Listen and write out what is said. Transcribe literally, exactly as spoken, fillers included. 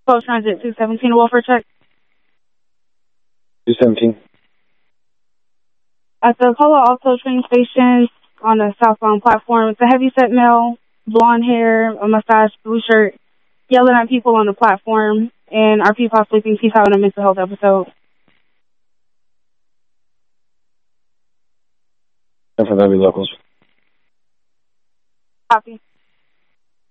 Post Transit two seventeen, welfare check. two seventeen. At the Palo Alto train station on the southbound platform, it's a heavyset male, blonde hair, a mustache, blue shirt, yelling at people on the platform, and our P P O sleeping. He's having a mental health episode. And for the locals. Copy.